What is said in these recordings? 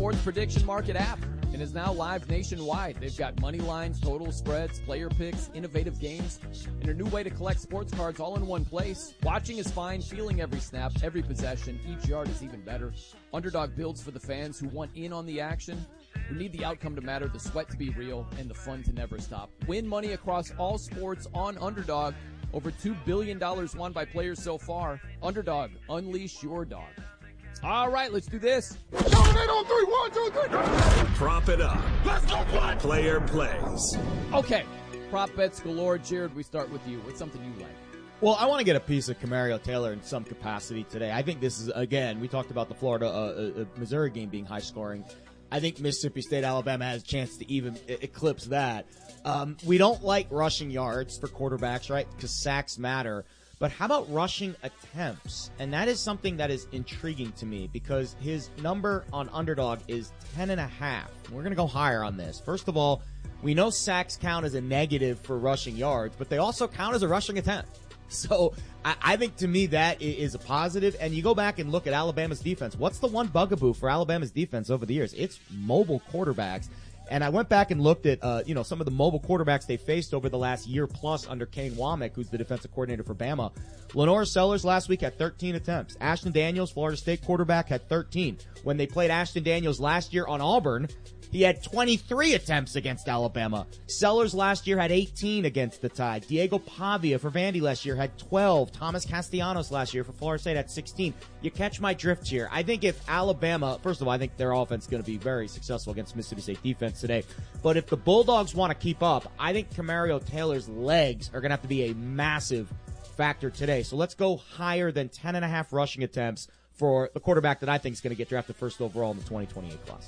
sports prediction market app and is now live nationwide. They've got money lines, total spreads, player picks, innovative games, and a new way to collect sports cards all in one place. Watching is fine, feeling every snap, every possession, each yard is even better. Underdog builds for the fans who want in on the action, who need the outcome to matter, the sweat to be real, and the fun to never stop. Win money across all sports on Underdog. Over $2 billion won by players so far. Underdog, unleash your dog. All right, let's do this. Dominate on 3, 1, 2, 3. Prop it up. Let's go play. Player plays. Okay, prop bets galore. Jared, we start with you. What's something you like? Well, I want to get a piece of Camario Taylor in some capacity today. I think this is, again, we talked about the Florida-Missouri game being high scoring. I think Mississippi State, Alabama has a chance to even eclipse that. We don't like rushing yards for quarterbacks, right? Because sacks matter. But how about rushing attempts? And that is something that is intriguing to me because his number on Underdog is 10.5. We're going to go higher on this. First of all, we know sacks count as a negative for rushing yards, but they also count as a rushing attempt. So I think to me that is a positive. And you go back and look at Alabama's defense. What's the one bugaboo for Alabama's defense over the years? It's mobile quarterbacks. And I went back and looked at, some of the mobile quarterbacks they faced over the last year plus under Kane Womack, who's the defensive coordinator for Bama. Lenore Sellers last week had 13 attempts. Ashton Daniels, Florida State quarterback, had 13. When they played Ashton Daniels last year on Auburn, he had 23 attempts against Alabama. Sellers last year had 18 against the Tide. Diego Pavia for Vandy last year had 12. Thomas Castellanos last year for Florida State had 16. You catch my drift here. I think if Alabama, first of all, I think their offense is going to be very successful against Mississippi State defense today. But if the Bulldogs want to keep up, I think Camario Taylor's legs are going to have to be a massive factor today. So let's go higher than 10.5 rushing attempts for the quarterback that I think is going to get drafted first overall in the 2028 class.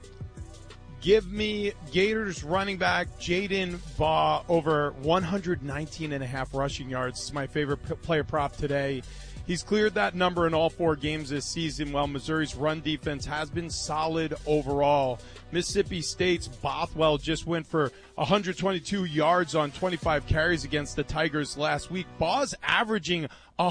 Give me Gators running back Jaden Baugh over 119.5 rushing yards. It's my favorite player prop today. He's cleared that number in all 4 games this season, while Missouri's run defense has been solid overall. Mississippi State's Bothwell just went for 122 yards on 25 carries against the Tigers last week. Baugh's averaging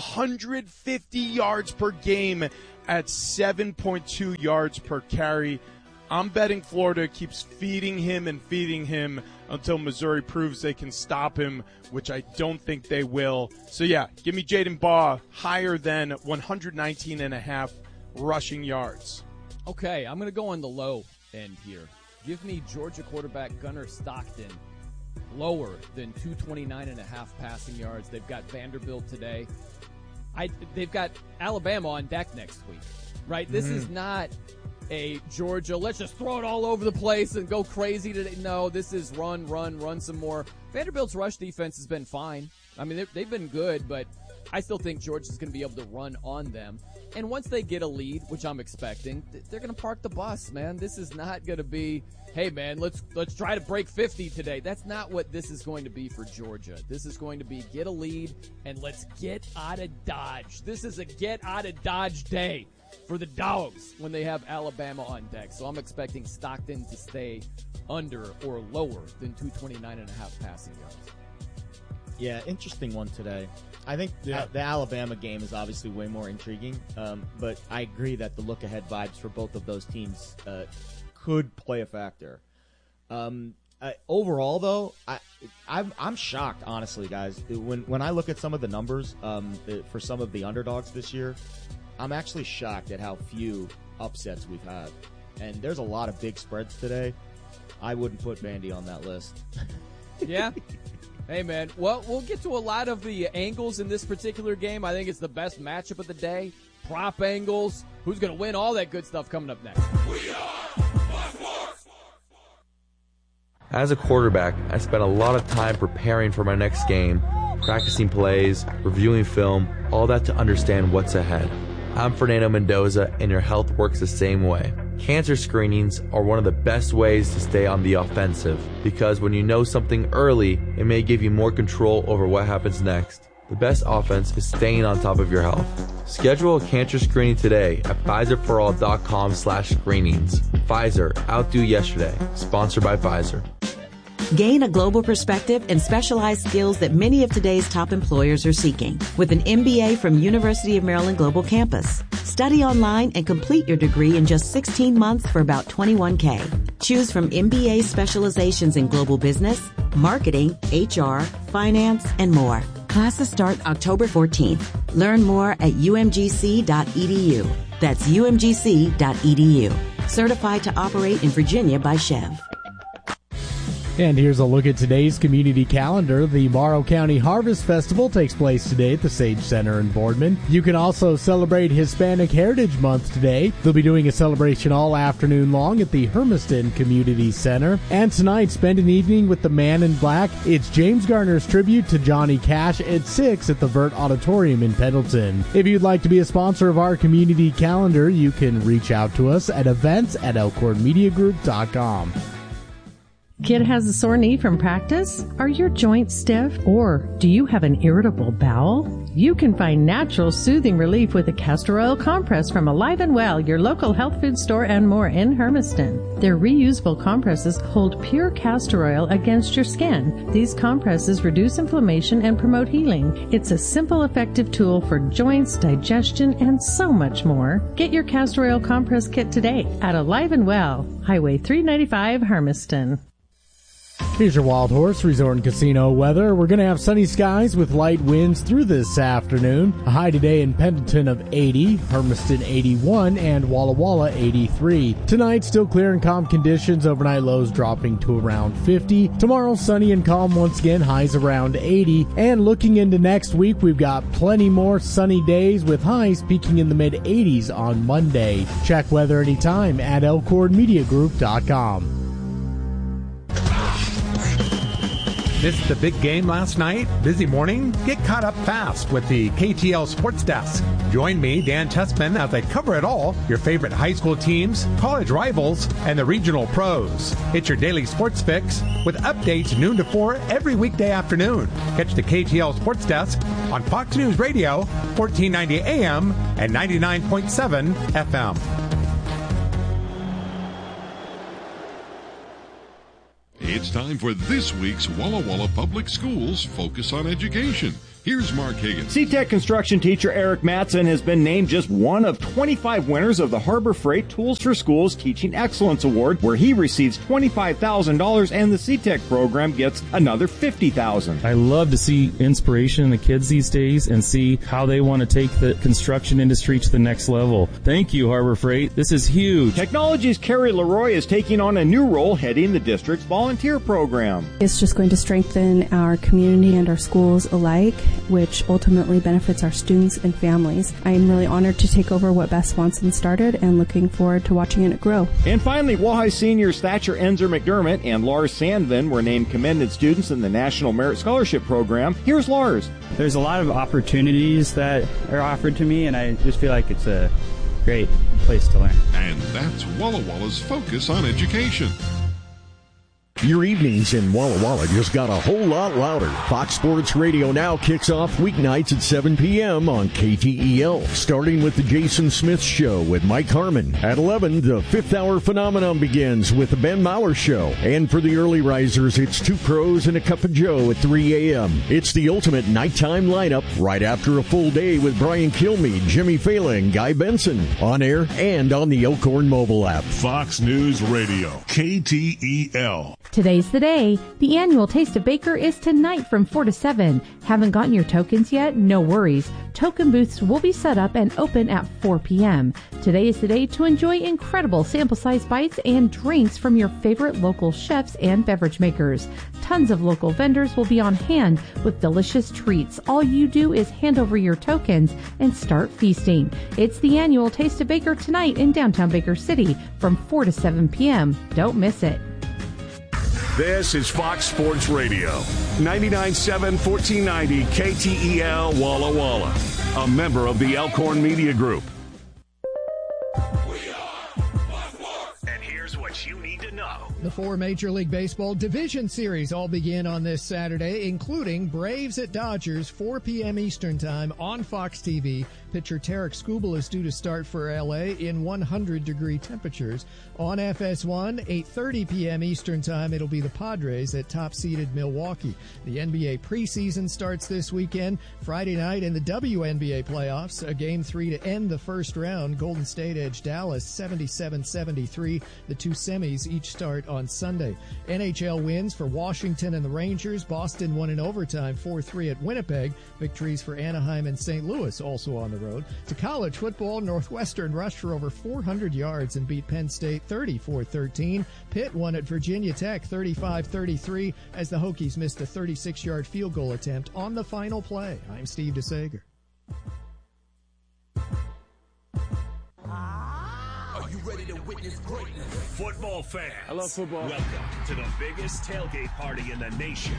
150 yards per game at 7.2 yards per carry. I'm betting Florida keeps feeding him until Missouri proves they can stop him, which I don't think they will. So, yeah, give me Jaden Baugh higher than 119.5 rushing yards. Okay, I'm going to go on the low end here. Give me Georgia quarterback Gunnar Stockton lower than 229.5 passing yards. They've got Vanderbilt today. They've got Alabama on deck next week, right? This is not a Georgia, let's just throw it all over the place and go crazy today. No, this is run some more. Vanderbilt's rush defense has been fine. I mean, they've been good, but I still think Georgia's going to be able to run on them. And once they get a lead, which I'm expecting, they're going to park the bus, man. This is not going to be, hey, man, let's try to break 50 today. That's not what this is going to be for Georgia. This is going to be get a lead and let's get out of Dodge. This is a get out of Dodge day for the Dogs when they have Alabama on deck. So I'm expecting Stockton to stay under or lower than 229.5 passing yards. Yeah, interesting one today. I think the Alabama game is obviously way more intriguing, but I agree that the look-ahead vibes for both of those teams could play a factor. Overall, though, I'm shocked, honestly, guys. When I look at some of the numbers for some of the underdogs this year, I'm actually shocked at how few upsets we've had. And there's a lot of big spreads today. I wouldn't put Vandy on that list. Yeah. Hey, man. Well, we'll get to a lot of the angles in this particular game. I think it's the best matchup of the day. Prop angles. Who's going to win? All that good stuff coming up next. We are Black. As a quarterback, I spent a lot of time preparing for my next game, practicing plays, reviewing film, all that to understand what's ahead. I'm Fernando Mendoza, and your health works the same way. Cancer screenings are one of the best ways to stay on the offensive because when you know something early, it may give you more control over what happens next. The best offense is staying on top of your health. Schedule a cancer screening today at PfizerForAll.com/screenings. Pfizer, outdo yesterday. Sponsored by Pfizer. Gain a global perspective and specialized skills that many of today's top employers are seeking with an MBA from University of Maryland Global Campus. Study online and complete your degree in just 16 months for about $21K. Choose from MBA specializations in global business, marketing, HR, finance, and more. Classes start October 14th. Learn more at umgc.edu. That's umgc.edu. Certified to operate in Virginia by Chev. And here's a look at today's community calendar. The Morrow County Harvest Festival takes place today at the Sage Center in Boardman. You can also celebrate Hispanic Heritage Month today. They'll be doing a celebration all afternoon long at the Hermiston Community Center. And tonight, spend an evening with the Man in Black. It's James Garner's tribute to Johnny Cash at 6 at the Vert Auditorium in Pendleton. If you'd like to be a sponsor of our community calendar, you can reach out to us at events@elkhornmediagroup.com. Kid has a sore knee from practice? Are your joints stiff? Or do you have an irritable bowel? You can find natural soothing relief with a castor oil compress from Alive and Well, your local health food store and more in Hermiston. Their reusable compresses hold pure castor oil against your skin. These compresses reduce inflammation and promote healing. It's a simple, effective tool for joints, digestion, and so much more. Get your castor oil compress kit today at Alive and Well, Highway 395, Hermiston. Here's your Wild Horse Resort and Casino weather. We're going to have sunny skies with light winds through this afternoon. A high today in Pendleton of 80, Hermiston 81, and Walla Walla 83. Tonight, still clear and calm conditions. Overnight lows dropping to around 50. Tomorrow, sunny and calm once again, highs around 80. And looking into next week, we've got plenty more sunny days with highs peaking in the mid-80s on Monday. Check weather anytime at elkhornmediagroup.com. Missed the big game last night? Busy morning? Get caught up fast with the KTL Sports Desk. Join me, Dan Tessman, as I cover it all, your favorite high school teams, college rivals, and the regional pros. It's your daily sports fix with updates noon to 4 every weekday afternoon. Catch the KTL Sports Desk on Fox News Radio, 1490 AM and 99.7 FM. It's time for this week's Walla Walla Public Schools Focus on Education. Here's Mark Higgins. CTEC construction teacher Eric Mattson has been named just one of 25 winners of the Harbor Freight Tools for Schools Teaching Excellence Award, where he receives $25,000 and the CTEC program gets another $50,000. I love to see inspiration in the kids these days and see how they want to take the construction industry to the next level. Thank you, Harbor Freight. This is huge. Technology's Carrie Leroy is taking on a new role heading the district's volunteer program. It's just going to strengthen our community and our schools alike, which ultimately benefits our students and families. I am really honored to take over what Beth Swanson started and looking forward to watching it grow. And finally, Wahai seniors Thatcher Enzer McDermott and Lars Sandvin were named commended students in the National Merit Scholarship Program. Here's Lars. There's a lot of opportunities that are offered to me, and I just feel like it's a great place to learn. And that's Walla Walla's Focus on Education. Your evenings in Walla Walla just got a whole lot louder. Fox Sports Radio now kicks off weeknights at 7 p.m. on KTEL, starting with the Jason Smith Show with Mike Harmon. At 11, the Fifth Hour Phenomenon begins with the Ben Maurer Show. And for the early risers, it's Two Pros and a Cup of Joe at 3 a.m. It's the ultimate nighttime lineup right after a full day with Brian Kilmeade, Jimmy Fallon, and Guy Benson. On air and on the Elkhorn mobile app. Fox News Radio, KTEL. Today's the day. The annual Taste of Baker is tonight from 4 to 7. Haven't gotten your tokens yet? No worries. Token booths will be set up and open at 4 p.m. Today is the day to enjoy incredible sample-sized bites and drinks from your favorite local chefs and beverage makers. Tons of local vendors will be on hand with delicious treats. All you do is hand over your tokens and start feasting. It's the annual Taste of Baker tonight in downtown Baker City from 4 to 7 p.m. Don't miss it. This is Fox Sports Radio, 99.7, 1490 KTEL Walla Walla, a member of the Elkhorn Media Group. And here's what you need to know. The 4 Major League Baseball Division Series all begin on this Saturday, including Braves at Dodgers, 4 p.m. Eastern Time on Fox TV. Pitcher Tarek Skubal is due to start for LA in 100-degree temperatures. On FS1, 8:30 p.m. Eastern Time, it'll be the Padres at top-seeded Milwaukee. The NBA preseason starts this weekend. Friday night in the WNBA playoffs, a Game 3 to end the first round. Golden State edged Dallas 77-73. The two semis each start on Sunday. NHL wins for Washington and the Rangers. Boston won in overtime 4-3 at Winnipeg. Victories for Anaheim and St. Louis also on the road. To college football, Northwestern rushed for over 400 yards and beat Penn State 34-13. Pitt won at Virginia Tech 35-33 as the Hokies missed a 36-yard field goal attempt on the final play. I'm Steve DeSager. Are you ready to witness greatness? Football fans. I love football. Welcome to the biggest tailgate party in the nation.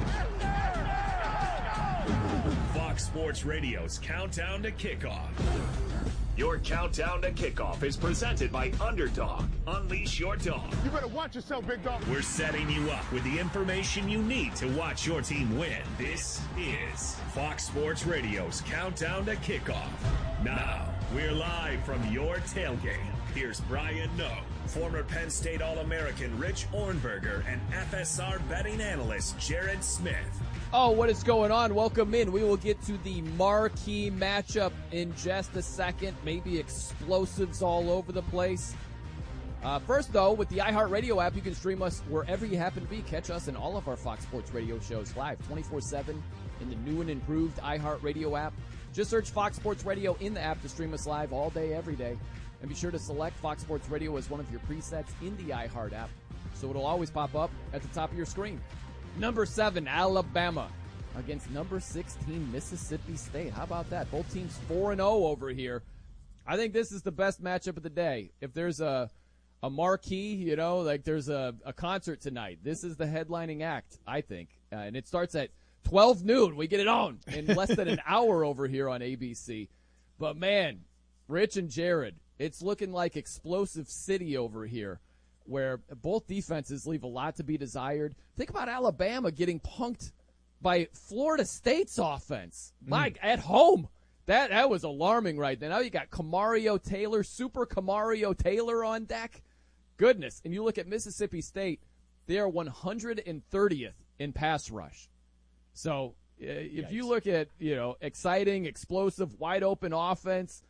Fox Sports Radio's Countdown to Kickoff. Your Countdown to Kickoff is presented by Underdog. Unleash your dog. You better watch yourself, big dog. We're setting you up with the information you need to watch your team win. This is Fox Sports Radio's Countdown to Kickoff. Now, we're live from your tailgate. Here's Brian Noe, former Penn State All-American Rich Ornberger, and FSR betting analyst Jared Smith. Oh, what is going on? Welcome in. We will get to the marquee matchup in just a second. Maybe explosives all over the place. First, though, with the iHeartRadio app, you can stream us wherever you happen to be. Catch us in all of our Fox Sports Radio shows live 24/7 in the new and improved iHeartRadio app. Just search Fox Sports Radio in the app to stream us live all day, every day. And be sure to select Fox Sports Radio as one of your presets in the iHeart app, so it'll always pop up at the top of your screen. Number 7, Alabama against number 16, Mississippi State. How about that? Both teams 4-0 over here. I think this is the best matchup of the day. If there's a marquee, like there's a concert tonight, this is the headlining act, I think. And it starts at 12 noon. We get it on in less than an hour over here on ABC. But, man, Rich and Jared, it's looking like explosive city over here, where both defenses leave a lot to be desired. Think about Alabama getting punked by Florida State's offense. At home. That was alarming right there. Now you got Camario Taylor, Super Camario Taylor on deck. Goodness. And you look at Mississippi State, they are 130th in pass rush. So if you look at, exciting, explosive, wide open offense,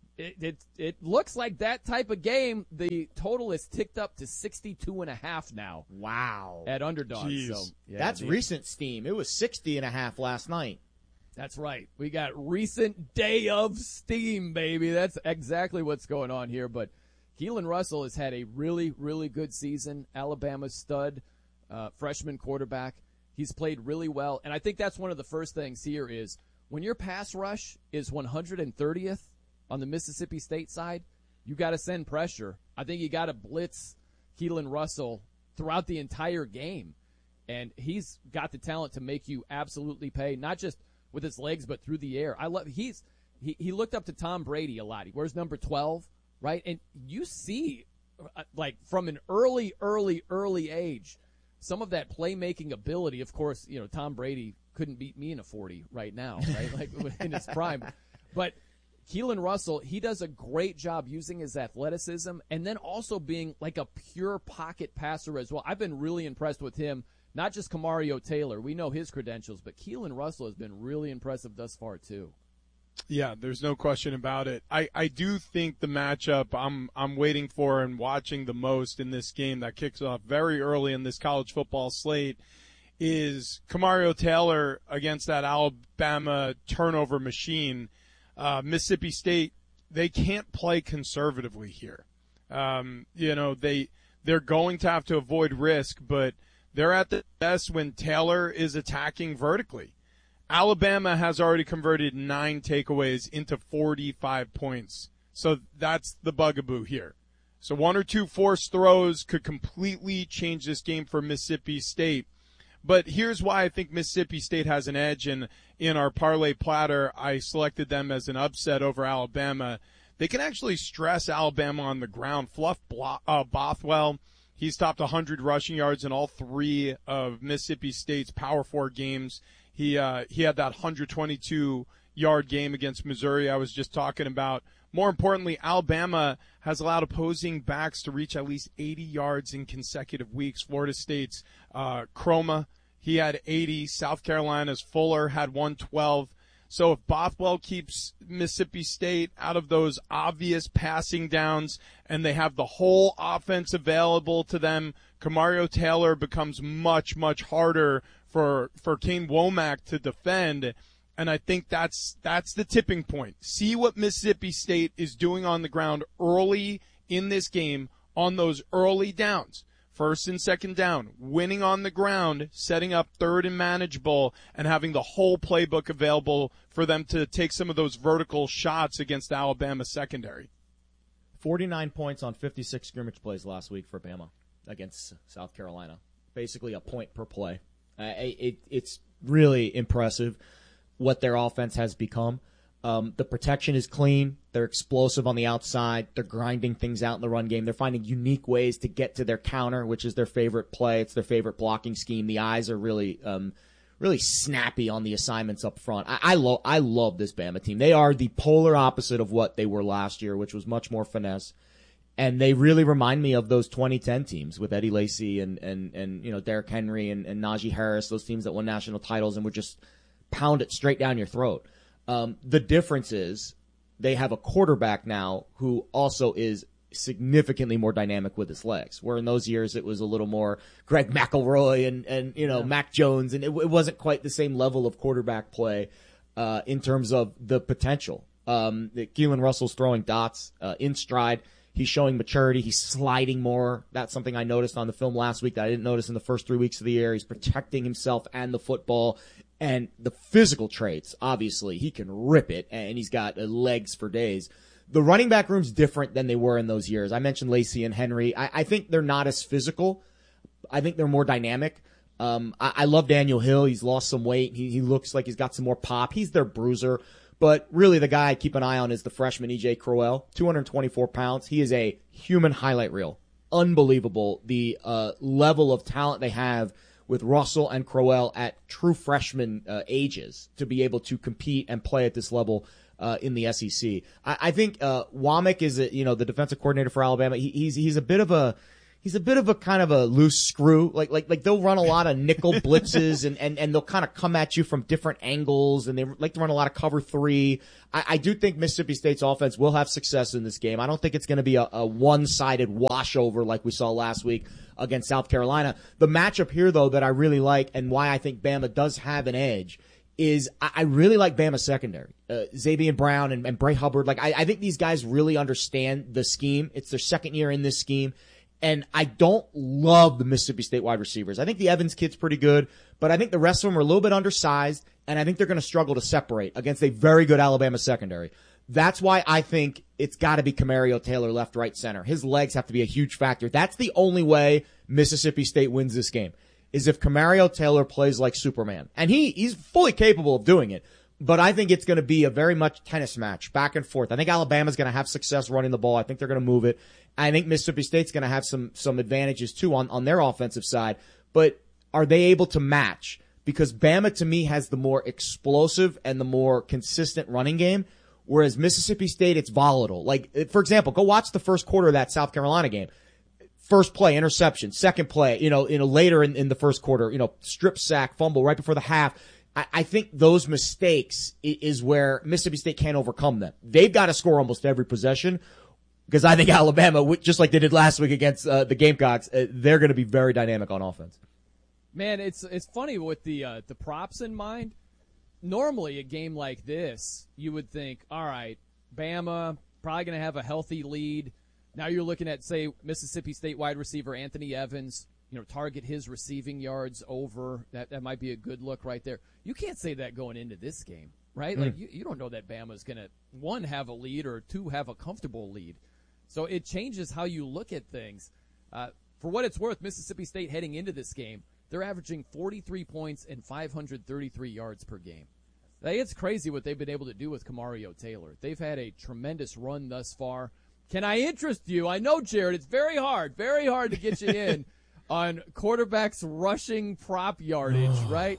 it looks like that type of game. The total is ticked up to 62.5 now. Wow. At Underdog. So, that's recent steam. It was 60.5 last night. That's right. We got recent day of steam, baby. That's exactly what's going on here. But Keelan Russell has had a really, really good season. Alabama's stud freshman quarterback. He's played really well. And I think that's one of the first things here is when your pass rush is 130th, on the Mississippi State side, you got to send pressure. I think you got to blitz Keelan Russell throughout the entire game. And he's got the talent to make you absolutely pay, not just with his legs, but through the air. He looked up to Tom Brady a lot. He wears number 12, right? And you see, from an early age, some of that playmaking ability. Of course, Tom Brady couldn't beat me in a 40 right now, right? In his prime. But Keelan Russell, he does a great job using his athleticism and then also being like a pure pocket passer as well. I've been really impressed with him, not just Camario Taylor. We know his credentials, but Keelan Russell has been really impressive thus far too. Yeah, there's no question about it. I do think the matchup I'm waiting for and watching the most in this game that kicks off very early in this college football slate is Camario Taylor against that Alabama turnover machine. Mississippi State, they can't play conservatively here. They're going to have to avoid risk, but they're at the best when Taylor is attacking vertically. Alabama has already converted 9 takeaways into 45 points. So that's the bugaboo here. So 1 or 2 forced throws could completely change this game for Mississippi State. But here's why I think Mississippi State has an edge, and in our parlay platter, I selected them as an upset over Alabama. They can actually stress Alabama on the ground. Fluff Bothwell, he's topped 100 rushing yards in all 3 of Mississippi State's Power 4 games. He had that 122 yard game against Missouri I was just talking about. More importantly, Alabama has allowed opposing backs to reach at least 80 yards in consecutive weeks. Florida State's Chroma, he had 80. South Carolina's Fuller had 112. So if Bothwell keeps Mississippi State out of those obvious passing downs and they have the whole offense available to them, Kamario Taylor becomes much, much harder for Kane Womack to defend. And I think that's the tipping point. See what Mississippi State is doing on the ground early in this game on those early downs. First and second down, winning on the ground, setting up third and manageable, and having the whole playbook available for them to take some of those vertical shots against Alabama secondary. 49 points on 56 scrimmage plays last week for Bama against South Carolina. Basically a point per play. It's really impressive what their offense has become. The protection is clean. They're explosive on the outside. They're grinding things out in the run game. They're finding unique ways to get to their counter, which is their favorite play. It's their favorite blocking scheme. The eyes are really snappy on the assignments up front. I love this Bama team. They are the polar opposite of what they were last year, which was much more finesse. And they really remind me of those 2010 teams with Eddie Lacy and Derrick Henry and Najee Harris, those teams that won national titles and would just pound it straight down your throat. The difference is they have a quarterback now who also is significantly more dynamic with his legs, where in those years it was a little more Greg McElroy and Mac Jones, and it wasn't quite the same level of quarterback play in terms of the potential. Keelan Russell's throwing dots in stride. He's showing maturity. He's sliding more. That's something I noticed on the film last week that I didn't notice in the first 3 weeks of the year. He's protecting himself and the football. And the physical traits, obviously, he can rip it, and he's got legs for days. The running back room's different than they were in those years. I mentioned Lacy and Henry. I think they're not as physical. I think they're more dynamic. I love Daniel Hill. He's lost some weight. He looks like he's got some more pop. He's their bruiser. But really the guy I keep an eye on is the freshman E.J. Crowell, 224 pounds. He is a human highlight reel. Unbelievable the level of talent they have with Russell and Crowell at true freshman ages to be able to compete and play at this level in the SEC. I think Womack is the defensive coordinator for Alabama. He's a bit of a kind of a loose screw. Like they'll run a lot of nickel blitzes and they'll kind of come at you from different angles, and they like to run a lot of cover three. I do think Mississippi State's offense will have success in this game. I don't think it's going to be a one-sided washover like we saw last week against South Carolina. The matchup here, though, that I really like and why I think Bama does have an edge is I really like Bama's secondary. Xavier Brown and Bray Hubbard. I think these guys really understand the scheme. It's their second year in this scheme. And I don't love the Mississippi State wide receivers. I think the Evans kid's pretty good, but I think the rest of them are a little bit undersized, and I think they're going to struggle to separate against a very good Alabama secondary. That's why I think it's got to be Kamario Taylor left, right, center. His legs have to be a huge factor. That's the only way Mississippi State wins this game, is if Kamario Taylor plays like Superman. And he's fully capable of doing it. But I think it's going to be a very much tennis match, back and forth. I think Alabama's going to have success running the ball. I think they're going to move it. I think Mississippi State's going to have some advantages, too, on their offensive side. But are they able to match? Because Bama, to me, has the more explosive and the more consistent running game, whereas Mississippi State, it's volatile. Like, for example, go watch the first quarter of that South Carolina game. First play, interception. Second play, later in the first quarter, strip sack, fumble right before the half. I think those mistakes is where Mississippi State can't overcome them. They've got to score almost every possession, because I think Alabama, just like they did last week against the Gamecocks, they're going to be very dynamic on offense. Man, it's funny with the props in mind. Normally, a game like this, you would think, all right, Bama probably going to have a healthy lead. Now you're looking at, say, Mississippi State wide receiver Anthony Evans, target his receiving yards over. That might be a good look right there. You can't say that going into this game, right? Like you don't know that Bama's going to, one, have a lead, or two, have a comfortable lead. So it changes how you look at things. For what it's worth, Mississippi State heading into this game, they're averaging 43 points and 533 yards per game. It's crazy what they've been able to do with Kamario Taylor. They've had a tremendous run thus far. Can I interest you? I know, Jared, it's very hard to get you in on quarterbacks rushing prop yardage, right?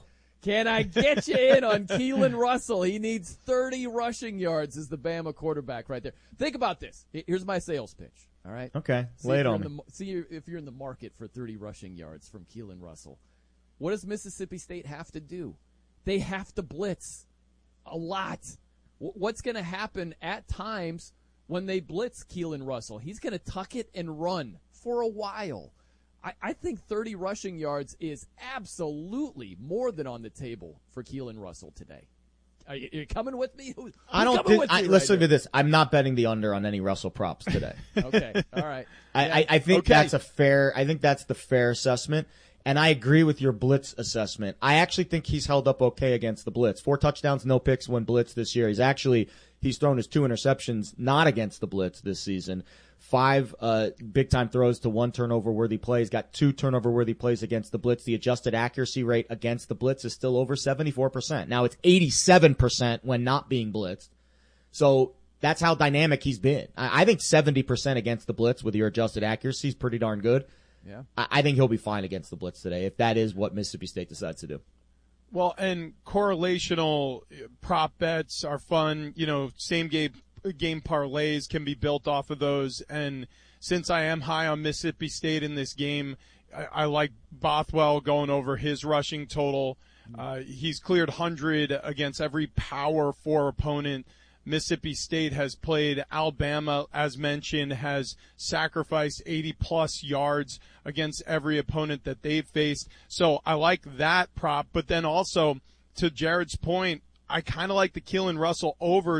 Can I get you in on Keelan Russell? He needs 30 rushing yards as the Bama quarterback right there. Think about this. Here's my sales pitch, all right? Okay, lay it on me. See if you're in the market for 30 rushing yards from Keelan Russell. What does Mississippi State have to do? They have to blitz a lot. What's going to happen at times when they blitz Keelan Russell? He's going to tuck it and run for a while. I think 30 rushing yards is absolutely more than on the table for Keelan Russell today. Are you coming with me? I don't think. Let's look at this. I'm not betting the under on any Russell props today. Okay, all right. I think that's a fair. I think that's the fair assessment, and I agree with your blitz assessment. I actually think he's held up okay against the blitz. 4 touchdowns, no picks when blitz this year. He's thrown his 2 interceptions not against the blitz this season. 5 big-time throws to 1 turnover-worthy plays. Got 2 turnover-worthy plays against the blitz. The adjusted accuracy rate against the blitz is still over 74%. Now, it's 87% when not being blitzed. So that's how dynamic he's been. I think 70% against the blitz with your adjusted accuracy is pretty darn good. Yeah. I think he'll be fine against the blitz today if that is what Mississippi State decides to do. Well, and correlational prop bets are fun. Same game parlays can be built off of those. And since I am high on Mississippi State in this game, I like Bothwell going over his rushing total. He's cleared 100 against every Power 4 opponent. Mississippi State has played. Alabama, as mentioned, has sacrificed 80-plus yards against every opponent that they've faced. So I like that prop. But then also, to Jared's point, I kind of like the Keelan Russell over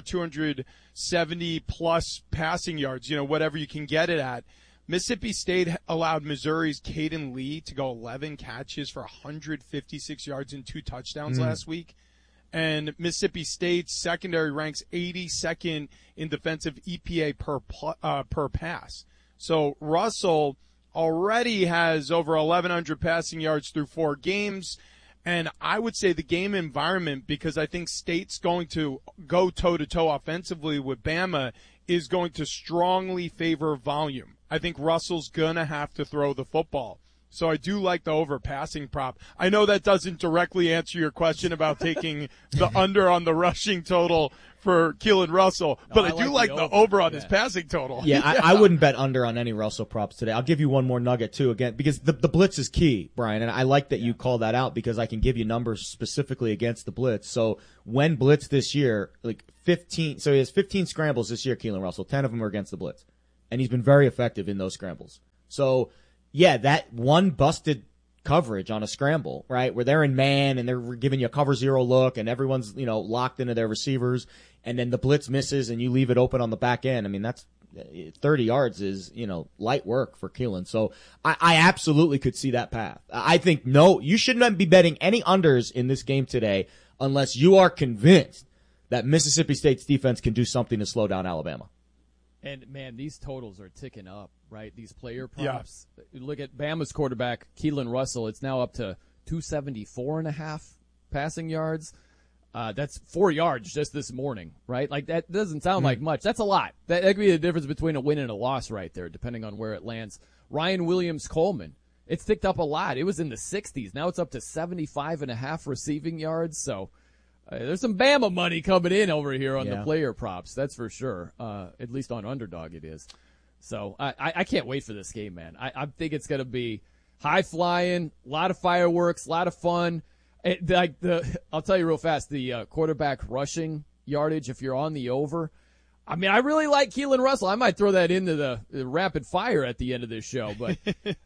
270-plus passing yards, whatever you can get it at. Mississippi State allowed Missouri's Caden Lee to go 11 catches for 156 yards and 2 touchdowns last week. And Mississippi State's secondary ranks 82nd in defensive EPA per pass. So Russell already has over 1,100 passing yards through 4 games. And I would say the game environment, because I think State's going to go toe-to-toe offensively with Bama, is going to strongly favor volume. I think Russell's going to have to throw the football. So I do like the over-passing prop. I know that doesn't directly answer your question about taking the under on the rushing total for Keelan Russell, but I do like the over on his passing total. Yeah, I wouldn't bet under on any Russell props today. I'll give you one more nugget, too, again, because the blitz is key, Brian, and I like that you call that out because I can give you numbers specifically against the blitz. So when blitz this year, he has 15 scrambles this year, Keelan Russell. 10 of them are against the blitz, and he's been very effective in those scrambles. So yeah, that one busted coverage on a scramble, right, where they're in man and they're giving you a cover 0 look and everyone's, locked into their receivers, and then the blitz misses and you leave it open on the back end. I mean, that's 30 yards is, light work for Keelan. So I absolutely could see that path. I think, you shouldn't be betting any unders in this game today unless you are convinced that Mississippi State's defense can do something to slow down Alabama. And, man, these totals are ticking up, right? These player props. Yeah. Look at Bama's quarterback, Keelan Russell. It's now up to 274.5 passing yards. That's 4 yards just this morning, right? Like, that doesn't sound like much. That's a lot. That could be the difference between a win and a loss right there, depending on where it lands. Ryan Williams-Coleman, it's ticked up a lot. It was in the 60s. Now it's up to 75.5 receiving yards. So there's some Bama money coming in over here on the player props. That's for sure. At least on Underdog it is. So I can't wait for this game, man. I think it's going to be high flying, a lot of fireworks, a lot of fun. I'll tell you real fast, the quarterback rushing yardage, if you're on the over, I mean, I really like Keelan Russell. I might throw that into the rapid fire at the end of this show. But,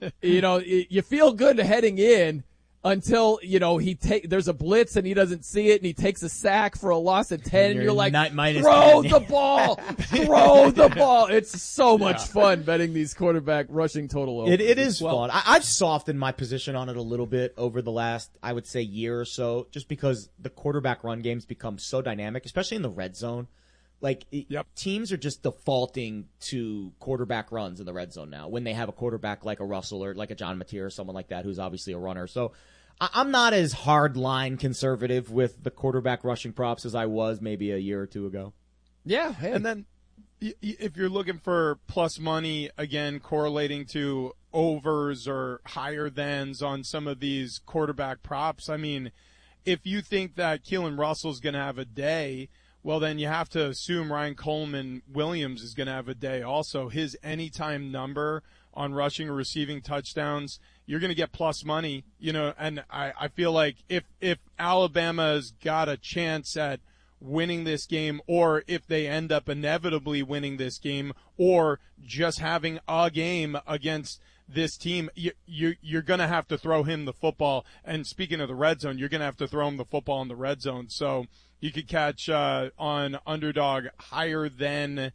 you feel good heading in until, there's a blitz and he doesn't see it and he takes a sack for a loss of 10 and you're like, throw the ball, throw the ball. It's so much fun betting these quarterback rushing total over. It is fun. I've softened my position on it a little bit over the last, I would say, year or so, just because the quarterback run games become so dynamic, especially in the red zone. Like, teams are just defaulting to quarterback runs in the red zone now when they have a quarterback like a Russell or like a John Mateer or someone like that who's obviously a runner. So I'm not as hard line conservative with the quarterback rushing props as I was maybe a year or two ago. Yeah. Hey. And then if you're looking for plus money, again, correlating to overs or higher thans on some of these quarterback props, I mean, if you think that Keelan Russell's going to have a day, well, then you have to assume Ryan Coleman Williams is going to have a day also. His anytime number on rushing or receiving touchdowns, you're going to get plus money, and I feel like if Alabama's got a chance at winning this game, or if they end up inevitably winning this game, or just having a game against this team, you're going to have to throw him the football. And speaking of the red zone, you're going to have to throw him the football in the red zone. So you could catch on underdog higher than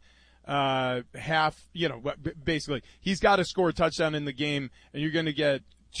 half, basically he's got to score a touchdown in the game, and you're going to get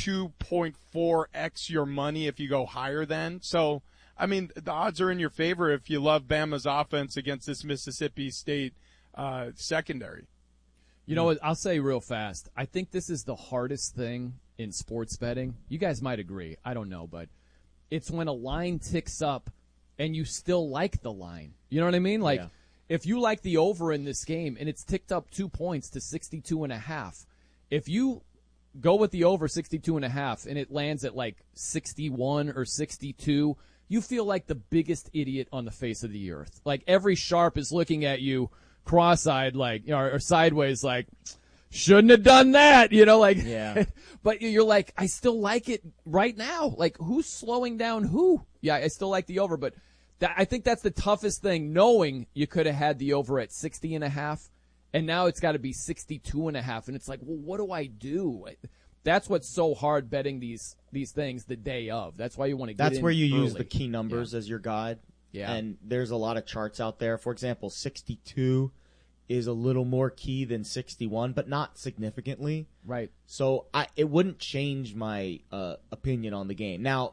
2.4x your money if you go higher than. So, I mean, the odds are in your favor if you love Bama's offense against this Mississippi State secondary. You know what? I'll say real fast. I think this is the hardest thing in sports betting. You guys might agree. I don't know, but it's when a line ticks up and you still like the line. You know what I mean? Like, if you like the over in this game and it's ticked up 2 points to 62.5, if you go with the over 62.5 and it lands at like 61 or 62, you feel like the biggest idiot on the face of the earth. Like, every sharp is looking at you cross-eyed, like, or sideways, like, shouldn't have done that, Yeah. But you're like, I still like it right now. Like, who's slowing down who? Yeah, I still like the over, but I think that's the toughest thing, knowing you could have had the over at 60.5, and now it's got to be 62.5, and it's like, well, what do I do? That's what's so hard betting these things the day of. That's why you want to get in. That's where you early. use the key numbers as your guide. Yeah. And there's a lot of charts out there. For example, 62 is a little more key than 61, but not significantly. Right. So it wouldn't change my opinion on the game. Now,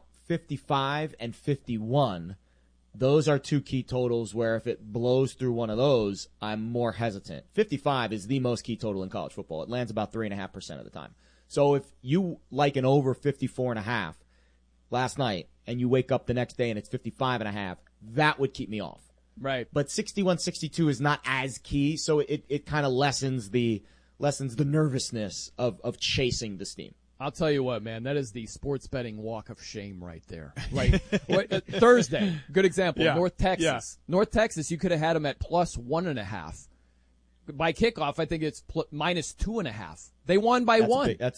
55 and 51, those are two key totals where if it blows through one of those, I'm more hesitant. 55 is the most key total in college football. It lands about 3.5% of the time. So if you like an over 54.5 last night and you wake up the next day and it's 55.5, that would keep me off. Right. But 61, 62 is not as key, so it kind of lessens the nervousness of chasing the steam. I'll tell you what, man, that is the sports betting walk of shame right there. Like, Thursday, good example, Yeah. North Texas. Yeah. North Texas, you could have had them at plus 1.5. By kickoff, I think it's minus 2.5. They won by one. That's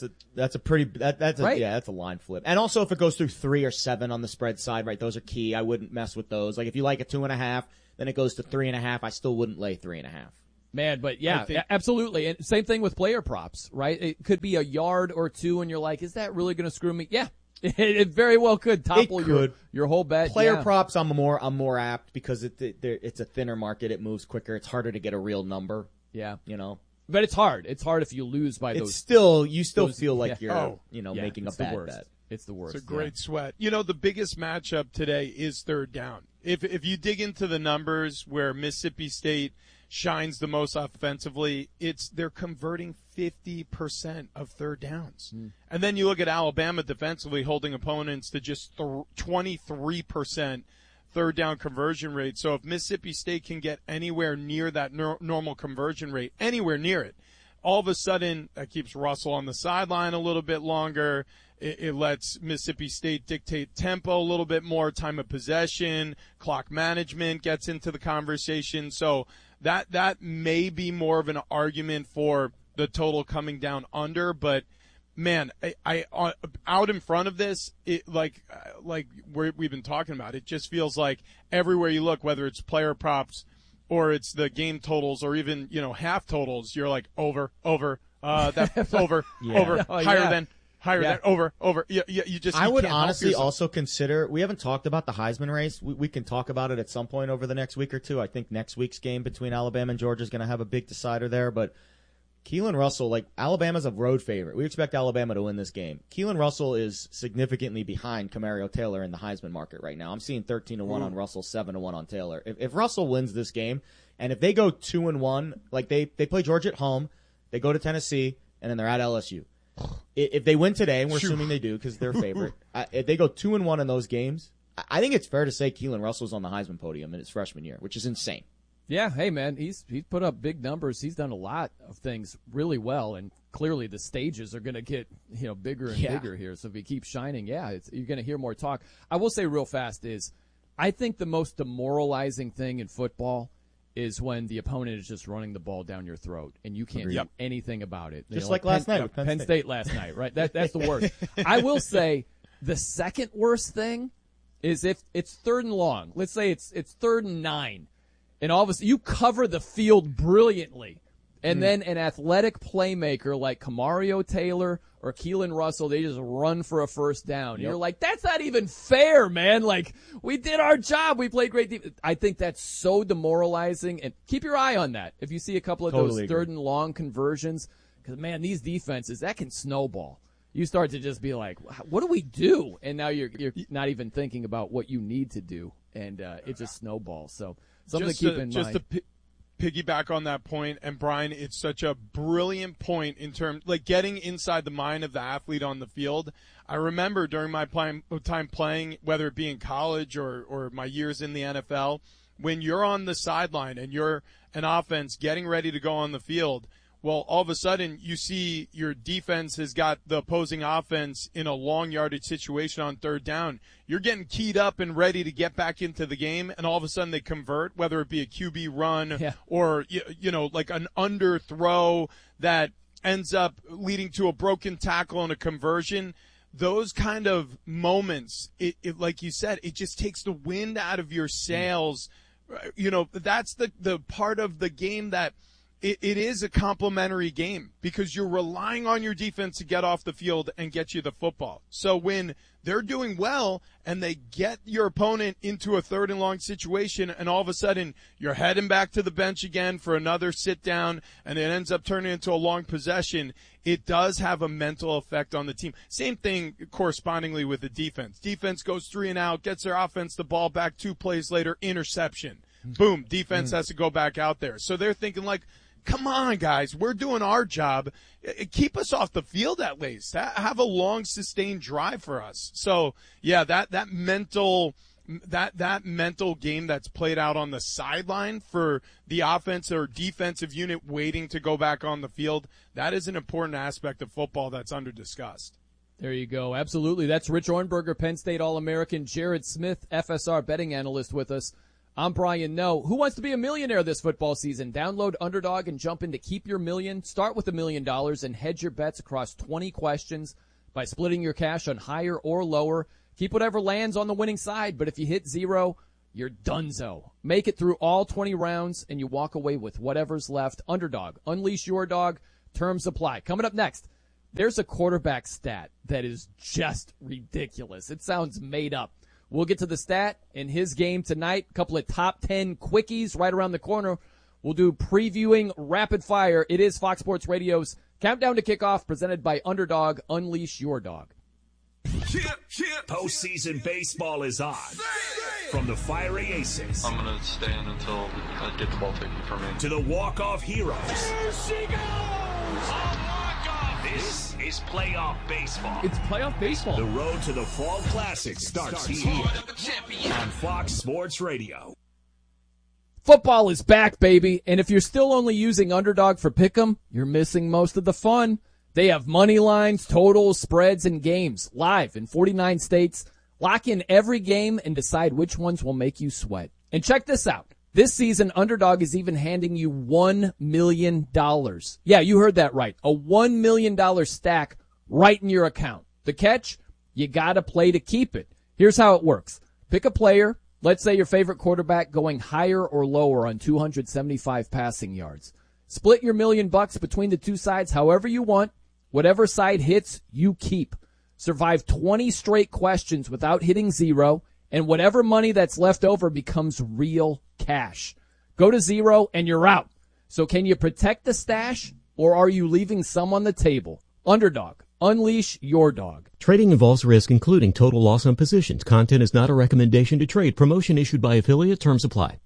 a line flip. And also if it goes through 3 or 7 on the spread side, right, those are key. I wouldn't mess with those. Like if you like a 2.5, then it goes to 3.5. I still wouldn't lay 3.5. Man, but yeah, absolutely. And same thing with player props, right? It could be a yard or two, and you're like, is that really going to screw me? Yeah, it very well could topple your whole bet. Player props, I'm more apt because it's a thinner market. It moves quicker. It's harder to get a real number. Yeah, But it's hard. It's hard if you lose by those. You still feel like you're making a bad bet. It's the worst. It's a great sweat. The biggest matchup today is third down. If you dig into the numbers where Mississippi State shines the most offensively, they're converting 50% of third downs. And then you look at Alabama defensively holding opponents to just 23% third down conversion rate. So if Mississippi State can get anywhere near that normal conversion rate, anywhere near it, all of a sudden that keeps Russell on the sideline a little bit longer. It lets Mississippi State dictate tempo a little bit more, time of possession, clock management gets into the conversation. So that may be more of an argument for the total coming down under, but man, I out in front of this, like we've been talking about, it just feels like everywhere you look, whether it's player props or it's the game totals or even half totals, you're like over, that's over, over, higher than. Over. You just. I would honestly also consider. We haven't talked about the Heisman race. We can talk about it at some point over the next week or two. I think next week's game between Alabama and Georgia is going to have a big decider there. But Keelan Russell, like Alabama's a road favorite. We expect Alabama to win this game. Keelan Russell is significantly behind Camario Taylor in the Heisman market right now. I'm seeing 13-1 on Russell, 7-1 on Taylor. If Russell wins this game, and if they go 2-1, like they play Georgia at home, they go to Tennessee, and then they're at LSU. If they win today, and we're assuming they do because they're favorite, if they go 2-1 in those games, I think it's fair to say Keelan Russell's on the Heisman podium in his freshman year, which is insane. Yeah, hey man, he's put up big numbers. He's done a lot of things really well, and clearly the stages are going to get bigger and bigger here. So if he keeps shining, you're going to hear more talk. I will say real fast is I think the most demoralizing thing in football is when the opponent is just running the ball down your throat and you can't do anything about it. Just like last night with Penn State last night, right? That's the worst. I will say the second worst thing is if it's 3rd and long. Let's say it's 3rd and 9, and all of a sudden you cover the field brilliantly, and then an athletic playmaker like Kamario Taylor or Keelan Russell, they just run for a first down. You're like, that's not even fair, man. Like, we did our job. We played great defense. I think that's so demoralizing, and keep your eye on that. If you see a couple of those 3rd and long conversions, because, man, these defenses, that can snowball. You start to just be like, what do we do? And now you're not even thinking about what you need to do, and it just snowballs. So something to keep in mind. Just to piggyback on that point, and Brian, it's such a brilliant point in terms, like, getting inside the mind of the athlete on the field. I remember during my time playing, whether it be in college or my years in the NFL, when you're on the sideline and you're an offense getting ready to go on the field, well, all of a sudden you see your defense has got the opposing offense in a long yardage situation on 3rd down. You're getting keyed up and ready to get back into the game, and all of a sudden they convert, whether it be a QB run or, like an underthrow that ends up leading to a broken tackle and a conversion. Those kind of moments, it like you said, it just takes the wind out of your sails. That's the part of the game that it is a complementary game because you're relying on your defense to get off the field and get you the football. So when they're doing well and they get your opponent into a 3rd and long situation, and all of a sudden you're heading back to the bench again for another sit down, and it ends up turning into a long possession, it does have a mental effect on the team. Same thing correspondingly with the defense. Defense goes 3 and out, gets their offense the ball back 2 plays later, interception. Boom, defense has to go back out there. So they're thinking like, come on, guys, we're doing our job. Keep us off the field at least. Have a long, sustained drive for us. So, yeah, that mental game that's played out on the sideline for the offense or defensive unit waiting to go back on the field, that is an important aspect of football that's under-discussed. There you go. Absolutely. That's Rich Ornberger, Penn State All-American, Jared Smith, FSR betting analyst with us. I'm Brian Noe. Who wants to be a millionaire this football season? Download Underdog and jump in to keep your million. Start with $1 million and hedge your bets across 20 questions by splitting your cash on higher or lower. Keep whatever lands on the winning side, but if you hit 0, you're donezo. Make it through all 20 rounds and you walk away with whatever's left. Underdog. Unleash your dog. Terms apply. Coming up next, there's a quarterback stat that is just ridiculous. It sounds made up. We'll get to the stat in his game tonight. A couple of top 10 quickies right around the corner. We'll do previewing rapid fire. It is Fox Sports Radio's Countdown to Kickoff presented by Underdog. Unleash your dog. Postseason baseball is on. From the fiery aces. I'm going to stand until I get the ball taken from me. To the walk-off heroes. Here she goes! This is playoff baseball. It's playoff baseball. The road to the Fall Classic starts here on Fox Sports Radio. Football is back, baby. And if you're still only using Underdog for pick'em, you're missing most of the fun. They have money lines, totals, spreads, and games live in 49 states. Lock in every game and decide which ones will make you sweat. And check this out. This season, Underdog is even handing you $1 million. Yeah, you heard that right. A $1 million stack right in your account. The catch? You gotta play to keep it. Here's how it works. Pick a player. Let's say your favorite quarterback going higher or lower on 275 passing yards. Split your $1 million between the two sides however you want. Whatever side hits, you keep. Survive 20 straight questions without hitting 0. And whatever money that's left over becomes real cash. Go to 0 and you're out. So can you protect the stash or are you leaving some on the table? Underdog. Unleash your dog. Trading involves risk, including total loss on positions. Content is not a recommendation to trade. Promotion issued by affiliate. Terms apply.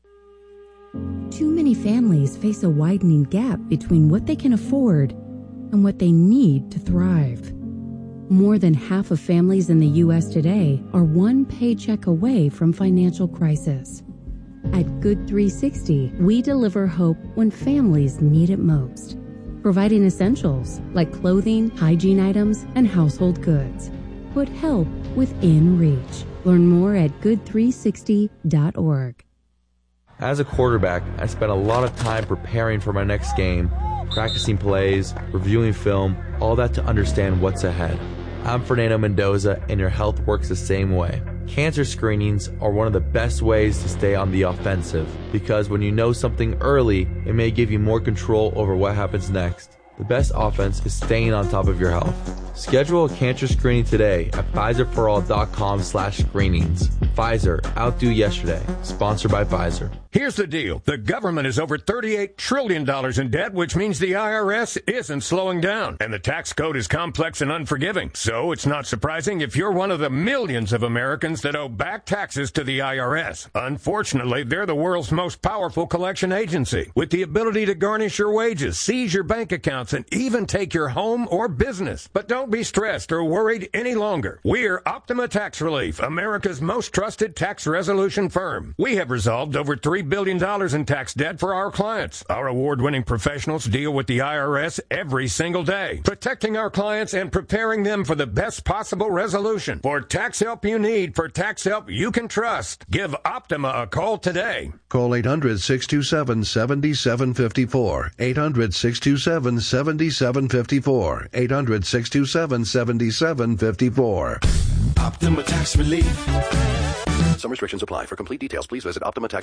Too many families face a widening gap between what they can afford and what they need to thrive. More than half of families in the U.S. today are one paycheck away from financial crisis. At Good 360, we deliver hope when families need it most. providing essentials like clothing, hygiene items, and household goods. Put help within reach. Learn more at good360.org. As a quarterback, I spent a lot of time preparing for my next game, practicing plays, reviewing film, all that to understand what's ahead. I'm Fernando Mendoza, and your health works the same way. Cancer screenings are one of the best ways to stay on the offensive, because when you know something early, it may give you more control over what happens next. The best offense is staying on top of your health. Schedule a cancer screening today at PfizerForAll.com/screenings. Pfizer, outdo yesterday. Sponsored by Pfizer. Here's the deal. The government is over $38 trillion in debt, which means the IRS isn't slowing down. And the tax code is complex and unforgiving. So it's not surprising if you're one of the millions of Americans that owe back taxes to the IRS. Unfortunately, they're the world's most powerful collection agency, with the ability to garnish your wages, seize your bank accounts, and even take your home or business. But don't be stressed or worried any longer. We're Optima Tax Relief, America's most trusted tax resolution firm. We have resolved over $3 billion in tax debt for our clients. Our award-winning professionals deal with the IRS every single day, protecting our clients and preparing them for the best possible resolution. For tax help you need, for tax help you can trust, give Optima a call today. Call 800-627-7754. 800-627-7754. 800-627-7754. Optima Tax Relief. Some restrictions apply. For complete details, please visit Optima Tax.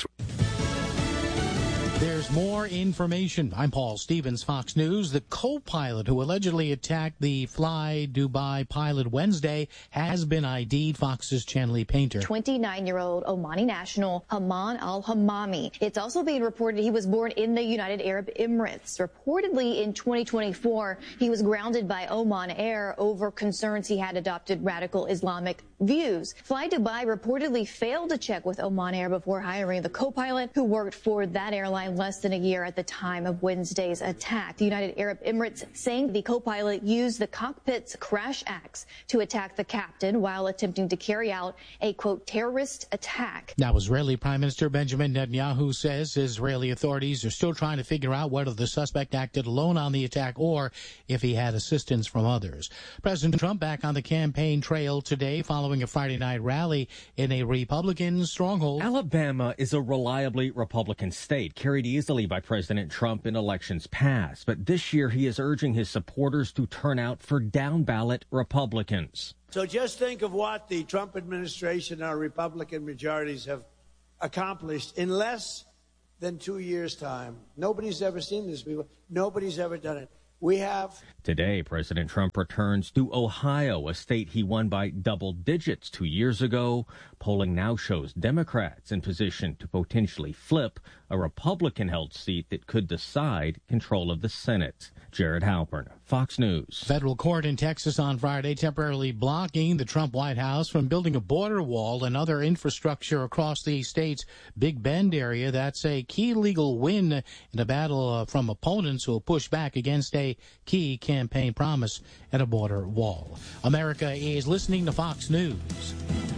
There's more information. I'm Paul Stevens, Fox News. The co-pilot who allegedly attacked the Fly Dubai pilot Wednesday has been ID'd. Fox's Chanley Painter. 29-year-old Omani national Haman al-Hamami. It's also being reported he was born in the United Arab Emirates. Reportedly in 2024, he was grounded by Oman Air over concerns he had adopted radical Islamic views. Fly Dubai reportedly failed to check with Oman Air before hiring the co-pilot who worked for that airline less than a year at the time of Wednesday's attack. The United Arab Emirates saying the co-pilot used the cockpit's crash axe to attack the captain while attempting to carry out a, quote, terrorist attack. Now, Israeli Prime Minister Benjamin Netanyahu says Israeli authorities are still trying to figure out whether the suspect acted alone on the attack or if he had assistance from others. President Trump back on the campaign trail today following a Friday night rally in a Republican stronghold. Alabama is a reliably Republican state, carried easily by President Trump in elections past. But this year he is urging his supporters to turn out for down-ballot Republicans. So just think of what the Trump administration and our Republican majorities have accomplished in less than 2 years' time. Nobody's ever seen this before. Nobody's ever done it. We have. Today, President Trump returns to Ohio, a state he won by double digits 2 years ago. Polling now shows Democrats in position to potentially flip a Republican-held seat that could decide control of the Senate. Jared Halpern, Fox News. Federal court in Texas on Friday temporarily blocking the Trump White House from building a border wall and other infrastructure across the state's Big Bend area. That's a key legal win in a battle from opponents who will push back against a key campaign promise at a border wall. America is listening to Fox News.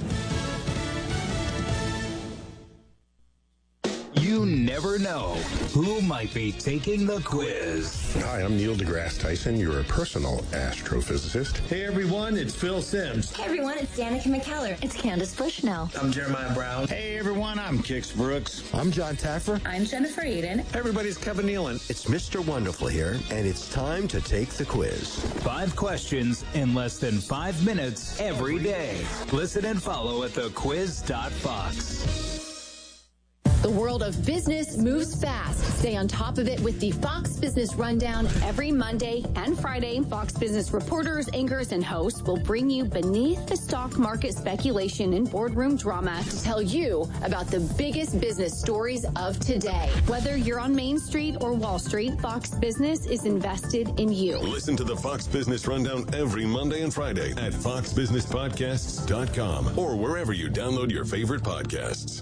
You never know who might be taking the quiz. Hi, I'm Neil deGrasse Tyson, your personal astrophysicist. Hey everyone, it's Phil Simms. Hey everyone, it's Danica McKellar. It's Candace Bushnell. I'm Jeremiah Brown. Hey everyone, I'm Kix Brooks. I'm John Taffer. I'm Jennifer Eden. Hey everybody, it's Kevin Nealon. It's Mr. Wonderful here, and it's time to take the quiz. 5 questions in less than 5 minutes every day. Listen and follow at thequiz.fox. The world of business moves fast. Stay on top of it with the Fox Business Rundown every Monday and Friday. Fox Business reporters, anchors, and hosts will bring you beneath the stock market speculation and boardroom drama to tell you about the biggest business stories of today. Whether you're on Main Street or Wall Street, Fox Business is invested in you. Listen to the Fox Business Rundown every Monday and Friday at foxbusinesspodcasts.com or wherever you download your favorite podcasts.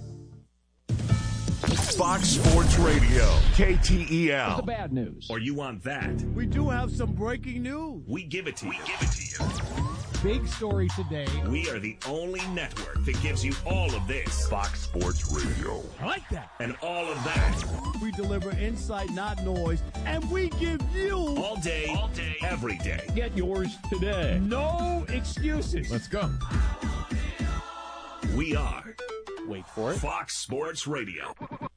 Fox Sports Radio, KTEL. The bad news. Or you want that? We do have some breaking news. We give it to you. big story today. We are the only network that gives you all of this. Fox Sports Radio. I like that. And all of that. We deliver insight, not noise, and we give you all day, every day. Get yours today. No excuses. Let's go. We are, wait for it, Fox Sports Radio.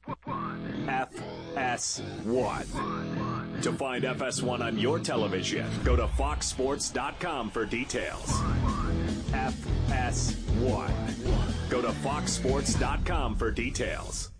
FS1. To find FS1 on your television, go to foxsports.com for details. FS1. Go to foxsports.com for details.